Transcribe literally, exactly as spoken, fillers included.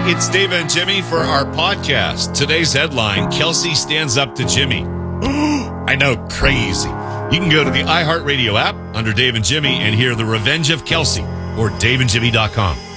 it's Dave and Jimmy for our podcast. Today's headline, Kelsey stands up to Jimmy. I know, crazy. You can go to the iHeartRadio app under Dave and Jimmy and hear The Revenge of Kelsey or dave and jimmy dot com.